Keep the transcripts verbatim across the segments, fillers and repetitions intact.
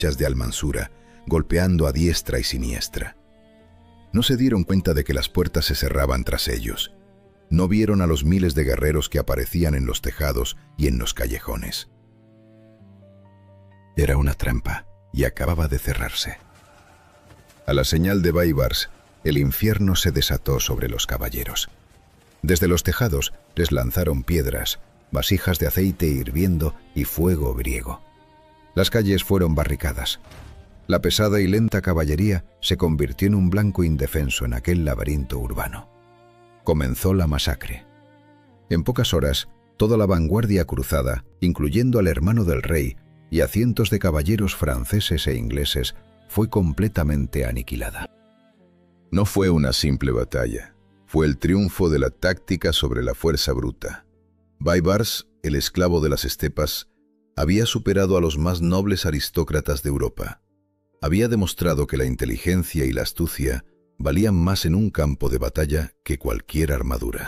de Almansura, golpeando a diestra y siniestra. No se dieron cuenta de que las puertas se cerraban tras ellos. No vieron a los miles de guerreros que aparecían en los tejados y en los callejones. Era una trampa y acababa de cerrarse. A la señal de Baibars, el infierno se desató sobre los caballeros. Desde los tejados les lanzaron piedras, vasijas de aceite hirviendo y fuego griego. Las calles fueron barricadas. La pesada y lenta caballería se convirtió en un blanco indefenso en aquel laberinto urbano. Comenzó la masacre. En pocas horas, toda la vanguardia cruzada, incluyendo al hermano del rey y a cientos de caballeros franceses e ingleses, fue completamente aniquilada. No fue una simple batalla. Fue el triunfo de la táctica sobre la fuerza bruta. Baibars, el esclavo de las estepas, había superado a los más nobles aristócratas de Europa. Había demostrado que la inteligencia y la astucia valían más en un campo de batalla que cualquier armadura.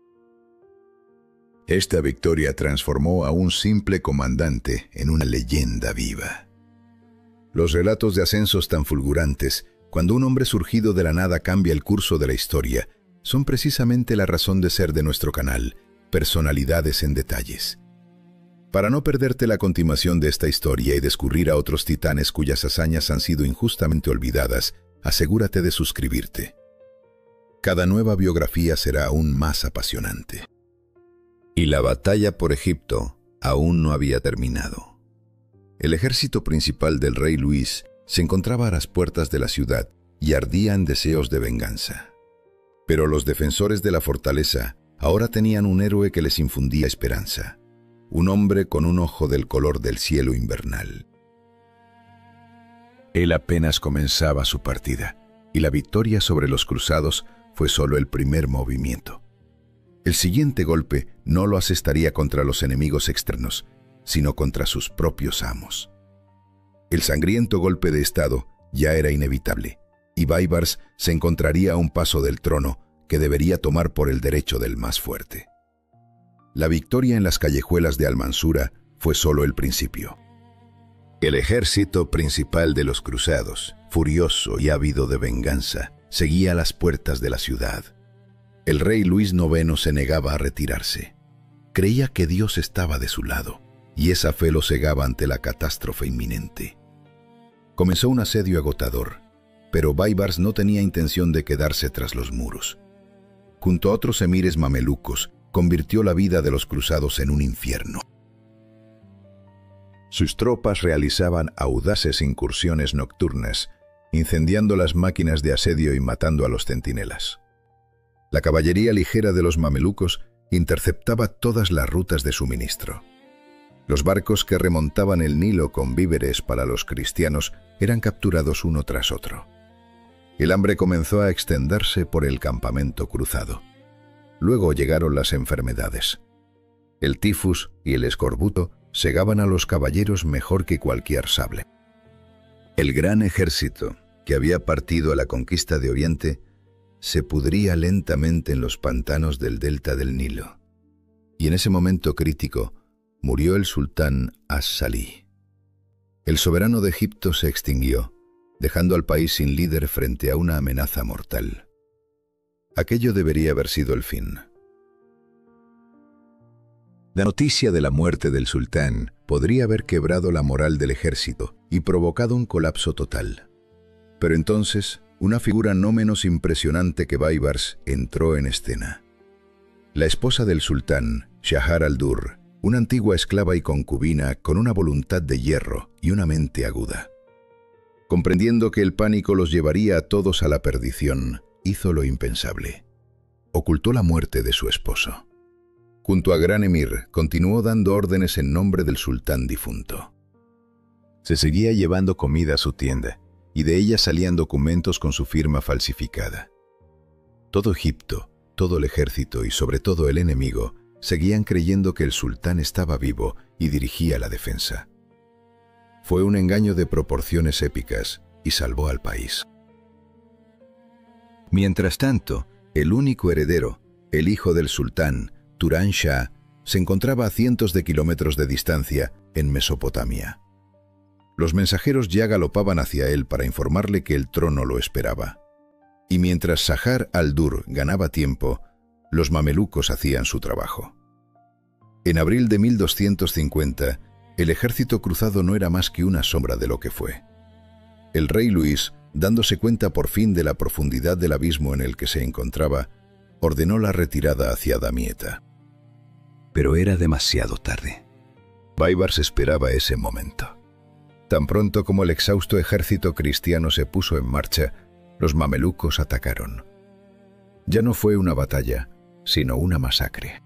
Esta victoria transformó a un simple comandante en una leyenda viva. Los relatos de ascensos tan fulgurantes, cuando un hombre surgido de la nada cambia el curso de la historia, son precisamente la razón de ser de nuestro canal, Personalidades en Detalles. Para no perderte la continuación de esta historia y descubrir a otros titanes cuyas hazañas han sido injustamente olvidadas, asegúrate de suscribirte. Cada nueva biografía será aún más apasionante. Y la batalla por Egipto aún no había terminado. El ejército principal del rey Luis se encontraba a las puertas de la ciudad y ardía en deseos de venganza. Pero los defensores de la fortaleza ahora tenían un héroe que les infundía esperanza. Un hombre con un ojo del color del cielo invernal. Él apenas comenzaba su partida, y la victoria sobre los cruzados fue solo el primer movimiento. El siguiente golpe no lo asestaría contra los enemigos externos, sino contra sus propios amos. El sangriento golpe de estado ya era inevitable, y Baibars se encontraría a un paso del trono que debería tomar por el derecho del más fuerte. La victoria en las callejuelas de Almansura fue solo el principio. El ejército principal de los cruzados, furioso y ávido de venganza, seguía a las puertas de la ciudad. El rey Luis noveno se negaba a retirarse. Creía que Dios estaba de su lado, y esa fe lo cegaba ante la catástrofe inminente. Comenzó un asedio agotador, pero Baibars no tenía intención de quedarse tras los muros. Junto a otros emires mamelucos, convirtió la vida de los cruzados en un infierno. Sus tropas realizaban audaces incursiones nocturnas, incendiando las máquinas de asedio y matando a los centinelas. La caballería ligera de los mamelucos interceptaba todas las rutas de suministro. Los barcos que remontaban el Nilo con víveres para los cristianos eran capturados uno tras otro. El hambre comenzó a extenderse por el campamento cruzado. Luego llegaron las enfermedades. El tifus y el escorbuto segaban a los caballeros mejor que cualquier sable. El gran ejército que había partido a la conquista de Oriente se pudría lentamente en los pantanos del delta del Nilo. Y en ese momento crítico murió el sultán As-Salih. El soberano de Egipto se extinguió, dejando al país sin líder frente a una amenaza mortal. Aquello debería haber sido el fin. La noticia de la muerte del sultán podría haber quebrado la moral del ejército y provocado un colapso total. Pero entonces, una figura no menos impresionante que Baibars entró en escena. La esposa del sultán, Shahar al-Durr, una antigua esclava y concubina con una voluntad de hierro y una mente aguda. Comprendiendo que el pánico los llevaría a todos a la perdición, hizo lo impensable. Ocultó la muerte de su esposo. Junto a Gran Emir, continuó dando órdenes en nombre del sultán difunto. Se seguía llevando comida a su tienda, y de ella salían documentos con su firma falsificada. Todo Egipto, todo el ejército y sobre todo el enemigo, seguían creyendo que el sultán estaba vivo y dirigía la defensa. Fue un engaño de proporciones épicas y salvó al país. Mientras tanto, el único heredero, el hijo del sultán, Turán Shah, se encontraba a cientos de kilómetros de distancia en Mesopotamia. Los mensajeros ya galopaban hacia él para informarle que el trono lo esperaba. Y mientras Sahar al-Dur ganaba tiempo, los mamelucos hacían su trabajo. En abril de mil doscientos cincuenta, el ejército cruzado no era más que una sombra de lo que fue. El rey Luis, dándose cuenta por fin de la profundidad del abismo en el que se encontraba, ordenó la retirada hacia Damieta. Pero era demasiado tarde. Baibars esperaba ese momento. Tan pronto como el exhausto ejército cristiano se puso en marcha, los mamelucos atacaron. Ya no fue una batalla, sino una masacre.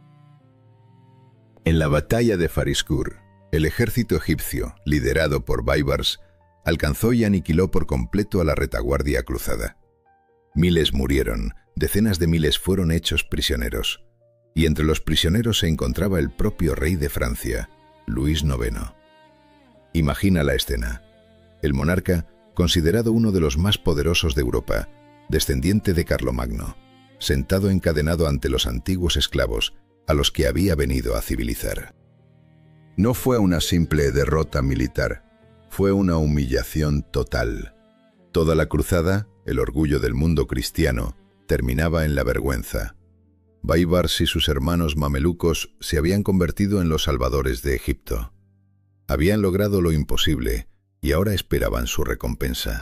En la batalla de Fariskur, el ejército egipcio, liderado por Baibars, alcanzó y aniquiló por completo a la retaguardia cruzada. Miles murieron, decenas de miles fueron hechos prisioneros, y entre los prisioneros se encontraba el propio rey de Francia, Luis noveno. Imagina la escena. El monarca, considerado uno de los más poderosos de Europa, descendiente de Carlomagno, sentado encadenado ante los antiguos esclavos a los que había venido a civilizar. No fue una simple derrota militar, fue una humillación total. Toda la cruzada, el orgullo del mundo cristiano, terminaba en la vergüenza. Baibars y sus hermanos mamelucos se habían convertido en los salvadores de Egipto. Habían logrado lo imposible y ahora esperaban su recompensa.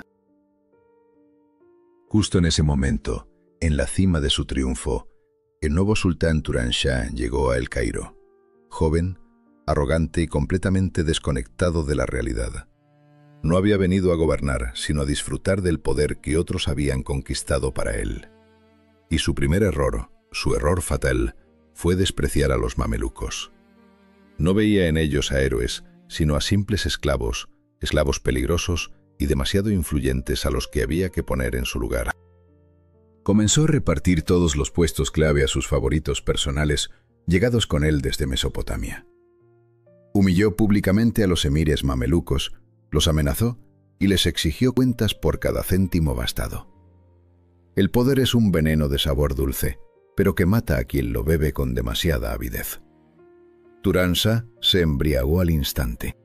Justo en ese momento, en la cima de su triunfo, el nuevo sultán Turan Shah llegó a El Cairo, joven, arrogante y completamente desconectado de la realidad. No había venido a gobernar, sino a disfrutar del poder que otros habían conquistado para él. Y su primer error, su error fatal, fue despreciar a los mamelucos. No veía en ellos a héroes, sino a simples esclavos, esclavos peligrosos y demasiado influyentes a los que había que poner en su lugar. Comenzó a repartir todos los puestos clave a sus favoritos personales, llegados con él desde Mesopotamia. Humilló públicamente a los emires mamelucos, los amenazó y les exigió cuentas por cada céntimo gastado. El poder es un veneno de sabor dulce, pero que mata a quien lo bebe con demasiada avidez. Turan Shah se embriagó al instante.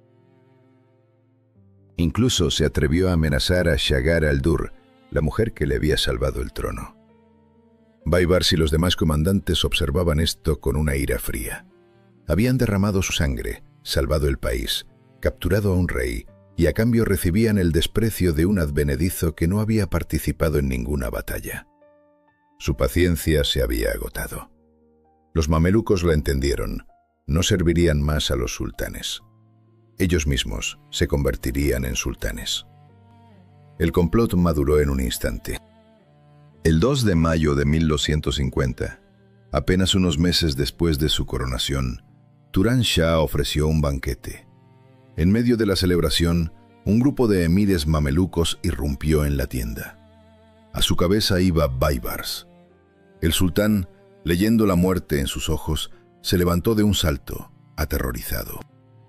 Incluso se atrevió a amenazar a Sahar al-Dur, la mujer que le había salvado el trono. Baibars y los demás comandantes observaban esto con una ira fría. Habían derramado su sangre, salvado el país, capturado a un rey, y a cambio recibían el desprecio de un advenedizo que no había participado en ninguna batalla. Su paciencia se había agotado. Los mamelucos la entendieron. No servirían más a los sultanes. Ellos mismos se convertirían en sultanes. El complot maduró en un instante. El dos de mayo de mil doscientos cincuenta, apenas unos meses después de su coronación, Turan Shah ofreció un banquete. En medio de la celebración, un grupo de emires mamelucos irrumpió en la tienda. A su cabeza iba Baibars. El sultán, leyendo la muerte en sus ojos, se levantó de un salto, aterrorizado.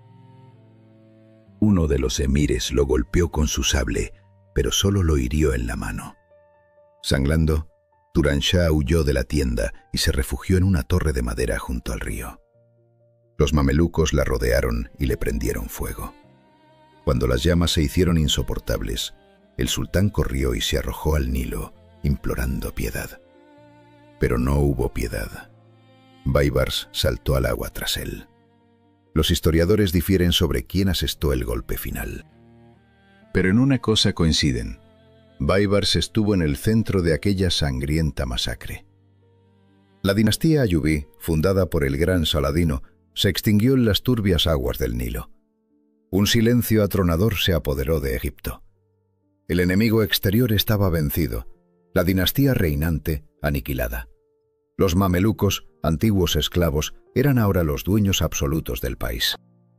Uno de los emires lo golpeó con su sable, pero solo lo hirió en la mano. Sangrando, Turan Shah huyó de la tienda y se refugió en una torre de madera junto al río. Los mamelucos la rodearon y le prendieron fuego. Cuando las llamas se hicieron insoportables, el sultán corrió y se arrojó al Nilo, implorando piedad. Pero no hubo piedad. Baibars saltó al agua tras él. Los historiadores difieren sobre quién asestó el golpe final. Pero en una cosa coinciden. Baibars estuvo en el centro de aquella sangrienta masacre. La dinastía ayubí, fundada por el gran Saladino, se extinguió en las turbias aguas del Nilo. Un silencio atronador se apoderó de Egipto. El enemigo exterior estaba vencido, la dinastía reinante aniquilada. Los mamelucos, antiguos esclavos, eran ahora los dueños absolutos del país.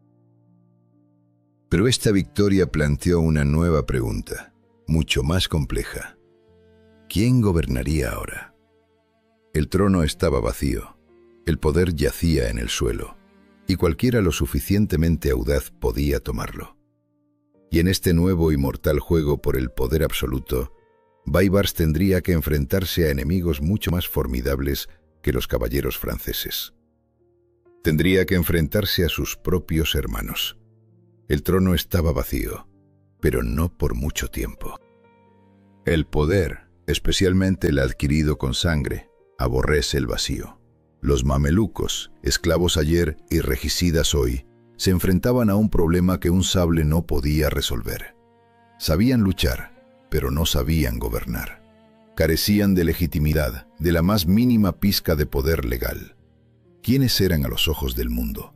Pero esta victoria planteó una nueva pregunta, mucho más compleja. ¿Quién gobernaría ahora? El trono estaba vacío, el poder yacía en el suelo, y cualquiera lo suficientemente audaz podía tomarlo. Y en este nuevo y mortal juego por el poder absoluto, Baibars tendría que enfrentarse a enemigos mucho más formidables que los caballeros franceses. Tendría que enfrentarse a sus propios hermanos. El trono estaba vacío, pero no por mucho tiempo. El poder, especialmente el adquirido con sangre, aborrece el vacío. Los mamelucos, esclavos ayer y regicidas hoy, se enfrentaban a un problema que un sable no podía resolver. Sabían luchar, pero no sabían gobernar. Carecían de legitimidad, de la más mínima pizca de poder legal. ¿Quiénes eran a los ojos del mundo?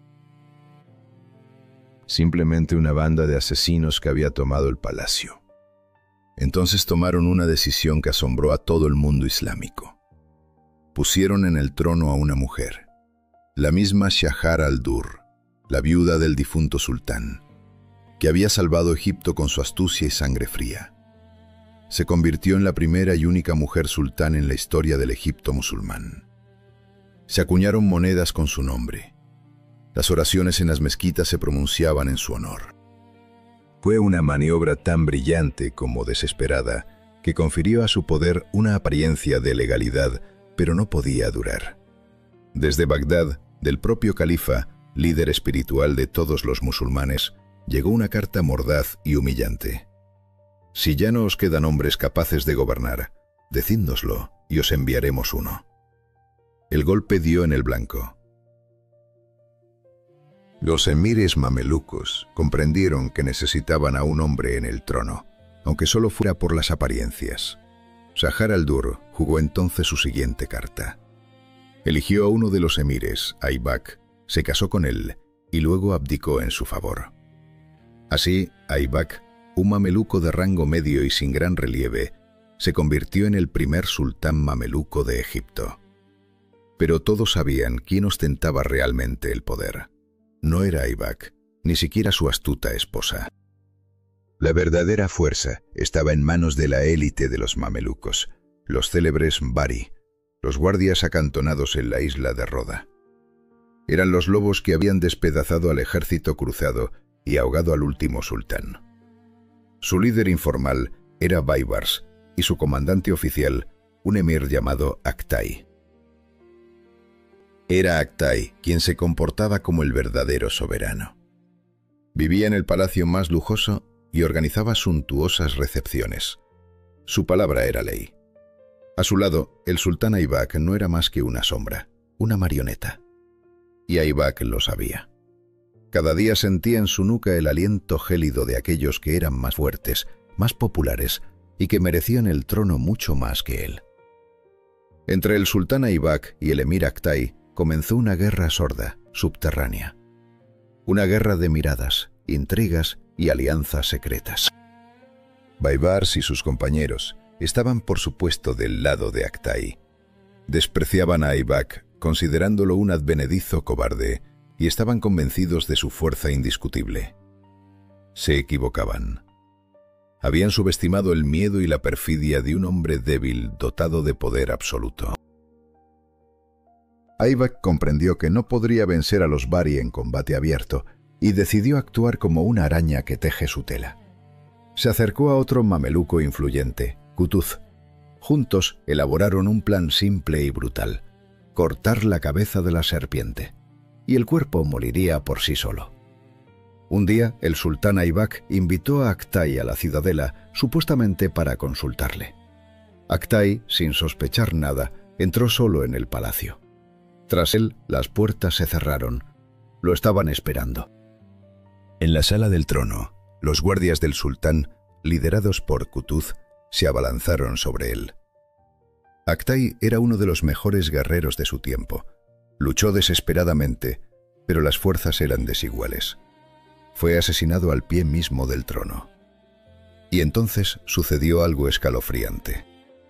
Simplemente una banda de asesinos que había tomado el palacio. Entonces tomaron una decisión que asombró a todo el mundo islámico. Pusieron en el trono a una mujer, la misma Shahar al-Dur, la viuda del difunto sultán, que había salvado Egipto con su astucia y sangre fría. Se convirtió en la primera y única mujer sultán en la historia del Egipto musulmán. Se acuñaron monedas con su nombre. Las oraciones en las mezquitas se pronunciaban en su honor. Fue una maniobra tan brillante como desesperada que confirió a su poder una apariencia de legalidad, pero no podía durar. Desde Bagdad, del propio califa, líder espiritual de todos los musulmanes, llegó una carta mordaz y humillante. Si ya no os quedan hombres capaces de gobernar, decídnoslo y os enviaremos uno. El golpe dio en el blanco. Los emires mamelucos comprendieron que necesitaban a un hombre en el trono, aunque solo fuera por las apariencias. Shahar al-Dur jugó entonces su siguiente carta. Eligió a uno de los emires, Aybak, se casó con él y luego abdicó en su favor. Así, Aybak, un mameluco de rango medio y sin gran relieve, se convirtió en el primer sultán mameluco de Egipto. Pero todos sabían quién ostentaba realmente el poder. No era Aybak, ni siquiera su astuta esposa. La verdadera fuerza estaba en manos de la élite de los mamelucos, los célebres Bari, los guardias acantonados en la isla de Roda. Eran los lobos que habían despedazado al ejército cruzado y ahogado al último sultán. Su líder informal era Baibars y su comandante oficial, un emir llamado Aktay. Era Aktay quien se comportaba como el verdadero soberano. Vivía en el palacio más lujoso y organizaba suntuosas recepciones. Su palabra era ley. A su lado, el sultán Aybak no era más que una sombra, una marioneta. Y Aybak lo sabía. Cada día sentía en su nuca el aliento gélido de aquellos que eran más fuertes, más populares y que merecían el trono mucho más que él. Entre el sultán Aybak y el emir Aktay comenzó una guerra sorda, subterránea. Una guerra de miradas, intrigas y alianzas secretas. Baibars y sus compañeros estaban por supuesto del lado de Aktay. Despreciaban a Aybak, considerándolo un advenedizo cobarde, y estaban convencidos de su fuerza indiscutible. Se equivocaban. Habían subestimado el miedo y la perfidia de un hombre débil dotado de poder absoluto. Aybak comprendió que no podría vencer a los Bari en combate abierto y decidió actuar como una araña que teje su tela. Se acercó a otro mameluco influyente, Qutuz. Juntos elaboraron un plan simple y brutal: cortar la cabeza de la serpiente, y el cuerpo moriría por sí solo. Un día, el sultán Aybak invitó a Aktay a la ciudadela, supuestamente para consultarle. Aktay, sin sospechar nada, entró solo en el palacio. Tras él, las puertas se cerraron. Lo estaban esperando. En la sala del trono, los guardias del sultán, liderados por Qutuz, se abalanzaron sobre él. Aktay era uno de los mejores guerreros de su tiempo. Luchó desesperadamente, pero las fuerzas eran desiguales. Fue asesinado al pie mismo del trono. Y entonces sucedió algo escalofriante.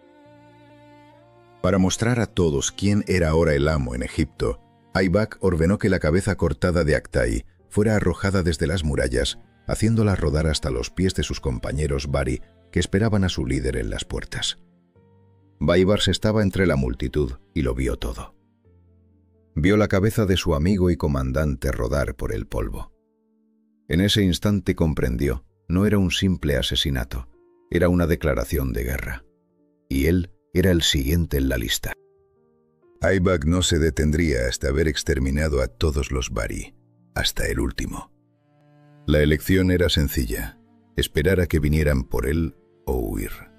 Para mostrar a todos quién era ahora el amo en Egipto, Aybak ordenó que la cabeza cortada de Aktay fuera arrojada desde las murallas, haciéndola rodar hasta los pies de sus compañeros Bari, que esperaban a su líder en las puertas. Baibars estaba entre la multitud y lo vio todo. Vio la cabeza de su amigo y comandante rodar por el polvo. En ese instante comprendió, no era un simple asesinato, era una declaración de guerra. Y él era el siguiente en la lista. Aybak no se detendría hasta haber exterminado a todos los Bari, hasta el último. La elección era sencilla: esperar a que vinieran por él o huir.